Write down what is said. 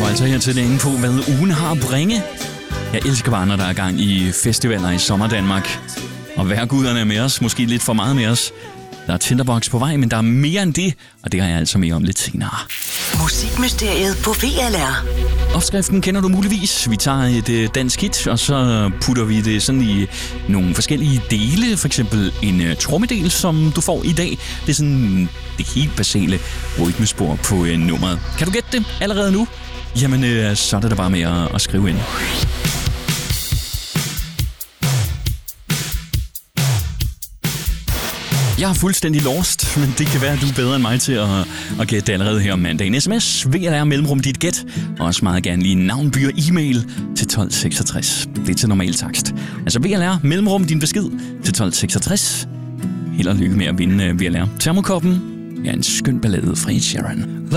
altså her til dagen på, hvad ugen har at bringe. Jeg elsker bare, når der er gang i festivaler i Sommerdanmark. Og vejrguderne er med os, måske lidt for meget med os. Der er Tinderbox på vej, men der er mere end det, og det har jeg altså mere om lidt senere. Musikmysteriet på VLR. Opskriften kender du muligvis. Vi tager et dansk hit, og så putter vi det sådan i nogle forskellige dele. For eksempel en trommedel, som du får i dag. Det er sådan det helt basale rytmespor på nummeret. Kan du gætte det allerede nu? Jamen, så er det da bare med at skrive ind. Jeg er fuldstændig lost, men det kan være, at du er bedre end mig til at gætte det allerede her om mandagen. SMS, VLR, mellemrum dit gæt, og også meget gerne lige navn, by og e-mail til 1266. Det er til normal takst. Altså VLR, mellemrum din besked til 1266. Held og lykke med at vinde VLR. Termokoppen er en skøn ballade fra Ed Sheeran.